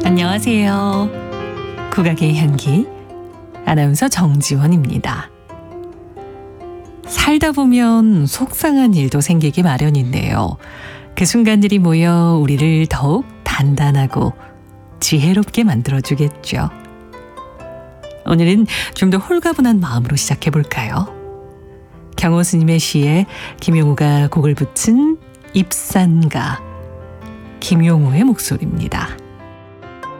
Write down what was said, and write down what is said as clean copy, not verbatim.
안녕하세요. 국악의 향기, 아나운서 정지원입니다. 살다 보면 속상한 일도 생기기 마련인데요. 그 순간들이 모여 우리를 더욱 단단하고 지혜롭게 만들어주겠죠. 오늘은 좀 더 홀가분한 마음으로 시작해볼까요? 경호 스님의 시에 김용우가 곡을 붙인 입산가, 김용우의 목소리입니다.